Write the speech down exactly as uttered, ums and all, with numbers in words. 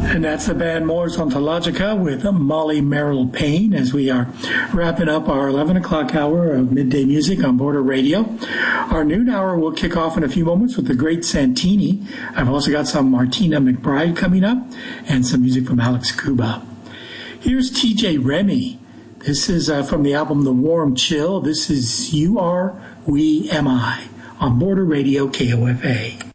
And that's the band Mors Ontologica with Molly Merrill Payne as we are wrapping up our eleven o'clock hour of midday music on Border Radio. Our noon hour will kick off in a few moments with the great Santini. I've also got some Martina McBride coming up and some music from Alex Cuba. Here's T J Remy. This is uh, from the album The Warm Chill. This is You Are, We Am I on Border Radio K O F A.